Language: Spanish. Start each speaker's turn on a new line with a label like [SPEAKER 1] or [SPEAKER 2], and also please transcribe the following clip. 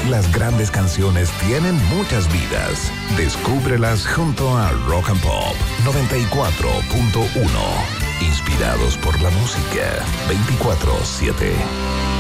[SPEAKER 1] Las grandes canciones tienen muchas vidas. Descúbrelas junto a Rock and Pop 94.1. Inspirados por la música 24/7.